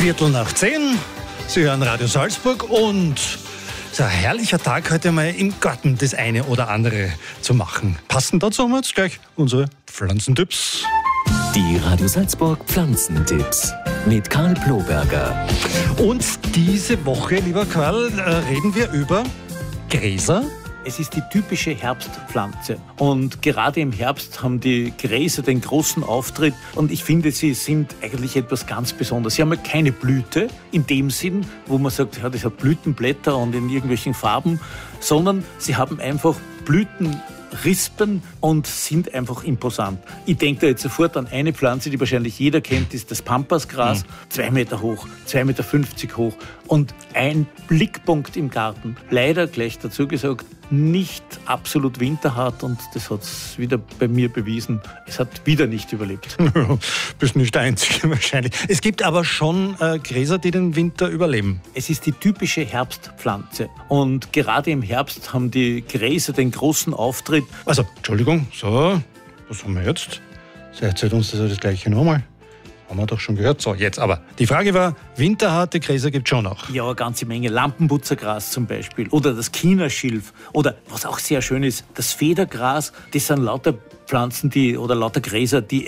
9:15. Sie hören Radio Salzburg und es ist ein herrlicher Tag, heute mal im Garten das eine oder andere zu machen. Passend dazu haben wir jetzt gleich unsere Pflanzentipps. Die Radio Salzburg Pflanzentipps mit Karl Ploberger. Und diese Woche, lieber Karl, reden wir über Gräser. Es ist die typische Herbstpflanze und gerade im Herbst haben die Gräser den großen Auftritt und ich finde, sie sind eigentlich etwas ganz Besonderes. Sie haben ja keine Blüte in dem Sinn, wo man sagt, ja, das hat Blütenblätter und in irgendwelchen Farben, sondern sie haben einfach Blütenrispen und sind einfach imposant. Ich denke da jetzt sofort an eine Pflanze, die wahrscheinlich jeder kennt, ist das Pampasgras, 2 Meter hoch, 2,50 Meter hoch und ein Blickpunkt im Garten. Leider gleich dazu gesagt, nicht absolut winterhart und das hat es wieder bei mir bewiesen. Es hat wieder nicht überlebt. Bist nicht der Einzige wahrscheinlich. Es gibt aber schon Gräser, die den Winter überleben. Es ist die typische Herbstpflanze und gerade im Herbst haben die Gräser den großen Auftritt. Also, Entschuldigung, so, was haben wir jetzt? Erzählt uns das Gleiche nochmal. Haben wir doch schon gehört. So, jetzt aber. Die Frage war, winterharte Gräser gibt es schon noch. Ja, eine ganze Menge. Lampenputzergras zum Beispiel oder das Chinaschilf oder was auch sehr schön ist, das Federgras. Das sind lauter Pflanzen, oder lauter Gräser, die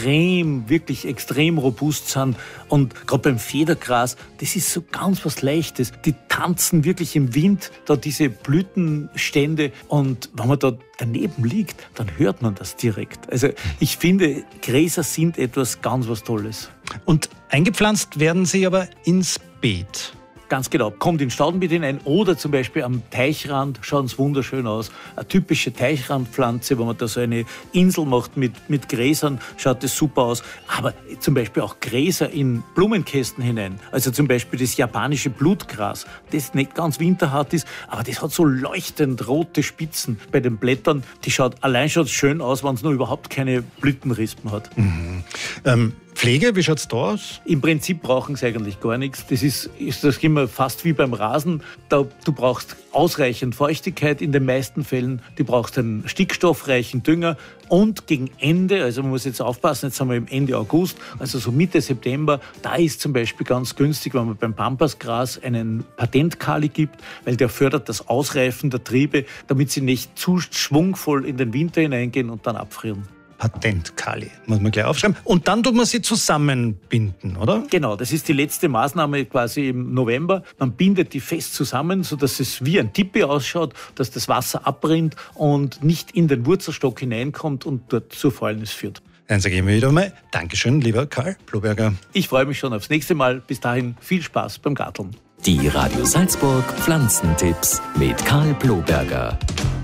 wirklich extrem robust sind. Und gerade beim Federgras, das ist so ganz was Leichtes. Die tanzen wirklich im Wind, da diese Blütenstände. Und wenn man da daneben liegt, dann hört man das direkt. Also ich finde, Gräser sind etwas ganz was Tolles. Und eingepflanzt werden sie aber ins Beet. Ganz genau. Kommt in Staudenbeet hinein oder zum Beispiel am Teichrand, schauen es wunderschön aus. Eine typische Teichrandpflanze, wo man da so eine Insel macht mit Gräsern, schaut das super aus. Aber zum Beispiel auch Gräser in Blumenkästen hinein. Also zum Beispiel das japanische Blutgras, das nicht ganz winterhart ist, aber das hat so leuchtend rote Spitzen bei den Blättern. Die schaut schön aus, wenn es noch überhaupt keine Blütenrispen hat. Mhm. Pflege, wie schaut es da aus? Im Prinzip brauchen sie eigentlich gar nichts. Das ist immer fast wie beim Rasen. Du brauchst ausreichend Feuchtigkeit in den meisten Fällen. Du brauchst einen stickstoffreichen Dünger. Und gegen Ende, also man muss jetzt aufpassen, jetzt haben wir im Ende August, also so Mitte September, da ist zum Beispiel ganz günstig, wenn man beim Pampasgras einen Patentkali gibt, weil der fördert das Ausreifen der Triebe, damit sie nicht zu schwungvoll in den Winter hineingehen und dann abfrieren. Patentkali, muss man gleich aufschreiben. Und dann tut man sie zusammenbinden, oder? Genau, das ist die letzte Maßnahme quasi im November. Man bindet die fest zusammen, sodass es wie ein Tipi ausschaut, dass das Wasser abrinnt und nicht in den Wurzelstock hineinkommt und dort zur Fäulnis führt. Dann sage ich mir wieder mal Dankeschön, lieber Karl Ploberger. Ich freue mich schon aufs nächste Mal. Bis dahin viel Spaß beim Garteln. Die Radio Salzburg Pflanzentipps mit Karl Ploberger.